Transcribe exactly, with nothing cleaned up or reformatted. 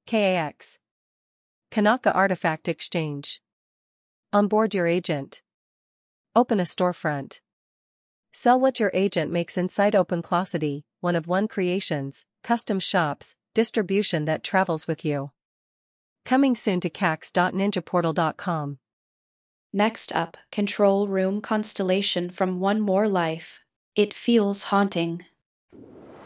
K A X. Kanaka Artifact Exchange. Onboard your agent. Open a storefront. Sell what your agent makes inside OpenClosity, one of one creations, custom shops, distribution that travels with you. Coming soon to cax dot ninja portal dot com. Next up, Control Room Constellation from One More Life. It feels haunting.